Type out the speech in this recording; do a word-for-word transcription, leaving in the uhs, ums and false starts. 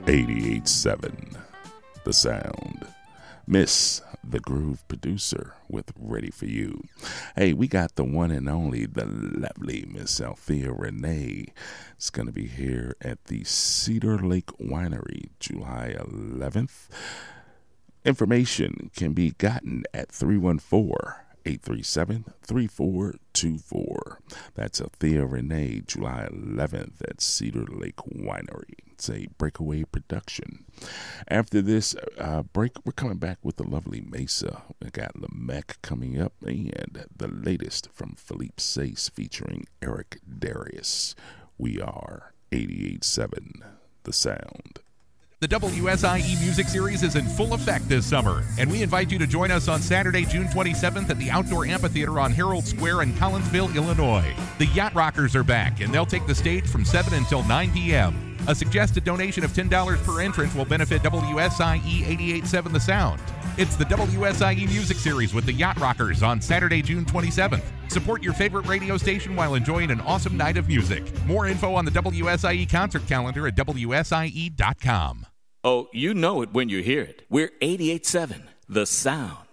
eighty-eight seven, The Sound. Miss the Groove Producer with Ready For You. Hey, we got the one and only, the lovely Miss Althea Renee. It's going to be here at the Cedar Lake Winery, July eleventh. Information can be gotten at three one four, eight three seven, three four two four. That's Althea Renee, July eleventh at Cedar Lake Winery. It's a Breakaway production. After this uh, break, we're coming back with the lovely Mesa. We got Lamech coming up and the latest from Philippe Sace featuring Eric Darius. We are eighty-eight seven, The Sound. The W S I E Music Series is in full effect this summer, and we invite you to join us on Saturday, June twenty-seventh at the Outdoor Amphitheater on Herald Square in Collinsville, Illinois. The Yacht Rockers are back, and they'll take the stage from seven until nine p.m. A suggested donation of ten dollars per entrance will benefit W S I E eighty-eight seven The Sound. It's the W S I E Music Series with the Yacht Rockers on Saturday, June twenty-seventh. Support your favorite radio station while enjoying an awesome night of music. More info on the W S I E concert calendar at W S I E dot com. Oh, you know it when you hear it. We're eighty-eight seven, The Sound.